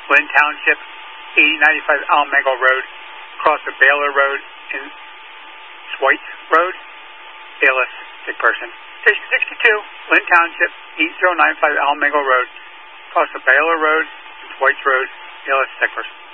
Lynn Township, 8095 Almago Road, across the Baylor Road in Swites Road, ALS, sick person. Station 62, Lynn Township, 8095 Almago Road, across the Baylor Road and Swites Road, ALS, sick person.